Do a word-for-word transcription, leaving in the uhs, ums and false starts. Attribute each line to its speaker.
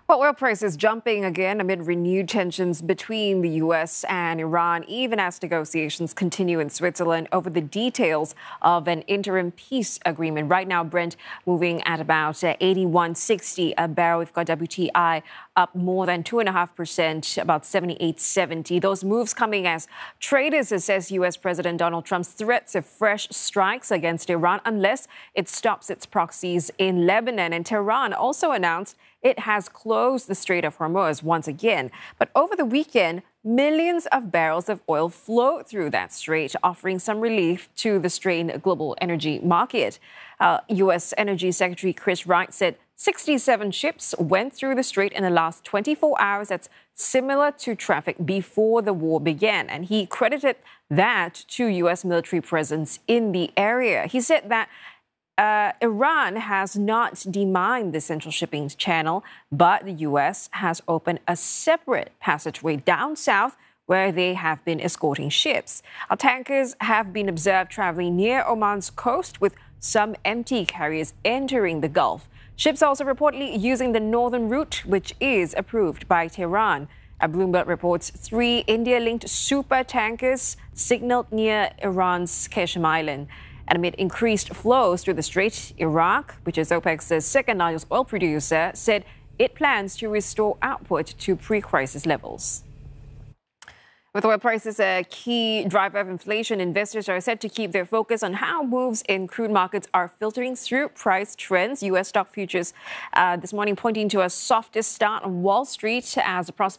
Speaker 1: Well, oil prices jumping again amid renewed tensions between the U S and Iran, even as negotiations continue in Switzerland over the details of an interim peace agreement. Right now, Brent moving at about eighty-one sixty a barrel. We've got W T I up more than two point five percent, about seventy-eight seventy. Those moves coming as traders assess U S. President Donald Trump's threats of fresh strikes against Iran unless it stops its proxies in Lebanon. And Tehran also announced it has closed the Strait of Hormuz once again. But over the weekend, millions of barrels of oil flowed through that strait, offering some relief to the strained global energy market. Uh, U S. Energy Secretary Chris Wright said sixty-seven ships went through the strait in the last twenty-four hours. That's similar to traffic before the war began. And he credited that to U S military presence in the area. He said that Uh, Iran has not demined the central shipping channel, but the U S has opened a separate passageway down south where they have been escorting ships. Our tankers have been observed traveling near Oman's coast with some empty carriers entering the Gulf. Ships also reportedly using the northern route, which is approved by Tehran. A Bloomberg reports three India-linked super tankers signaled near Iran's Qashem Island. And amid increased flows through the strait, Iraq, which is OPEC's second largest oil producer, said it plans to restore output to pre-crisis levels. With oil prices a key driver of inflation, investors are set to keep their focus on how moves in crude markets are filtering through price trends. U S stock futures uh, this morning pointing to a softer start on Wall Street as the prospect